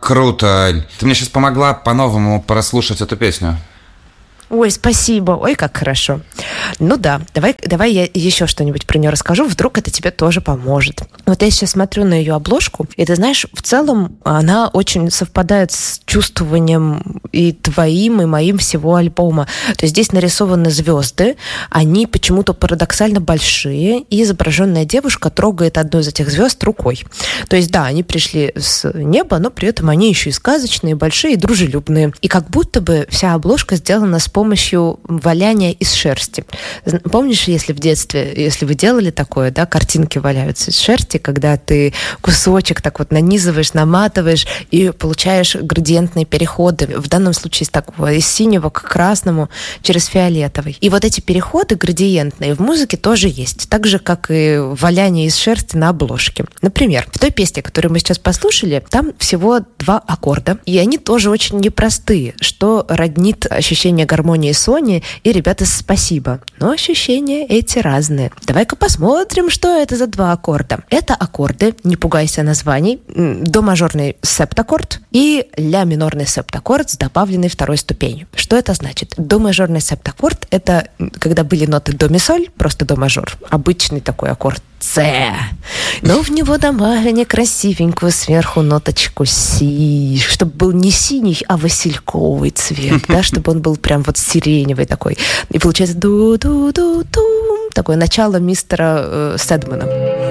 Круто. Ты мне сейчас помогла по-новому прослушать эту песню. Ой, спасибо. Ой, как хорошо. Ну да, давай я еще что-нибудь про нее расскажу. Вдруг это тебе тоже поможет. Вот я сейчас смотрю на ее обложку, и ты знаешь, в целом она очень совпадает с чувствованием и твоим, и моим всего альбома. То есть здесь нарисованы звезды, они почему-то парадоксально большие, и изображенная девушка трогает одну из этих звезд рукой. То есть да, они пришли с неба, но при этом они еще и сказочные, большие, и дружелюбные. И как будто бы вся обложка сделана с помощью валяния из шерсти. Помнишь, если в детстве, если вы делали такое, да, картинки валяются из шерсти, когда ты кусочек так вот нанизываешь, наматываешь и получаешь градиентные переходы. В данном случае из синего к красному через фиолетовый. И вот эти переходы градиентные в музыке тоже есть. Так же, как и валяние из шерсти на обложке. Например, в той песне, которую мы сейчас послушали, там всего 2 аккорда. И они тоже очень непростые, что роднит ощущение гармонии Сони и ребята спасибо. Но ощущения эти разные. Давай-ка посмотрим, что это за 2 аккорда. Это аккорды, не пугайся названий, до-мажорный септаккорд и ля-минорный септаккорд с добавленной 2-й ступенью. Что это значит? До-мажорный септаккорд — это когда были ноты до-ми-соль, просто до-мажор, обычный такой аккорд С. Но в него добавили красивенькую сверху ноточку Си, чтобы был не синий, а васильковый цвет, да, чтобы он был прям вот сиреневый такой. И получается ду-ду-ду-ду, такое начало мистера Сэдмана.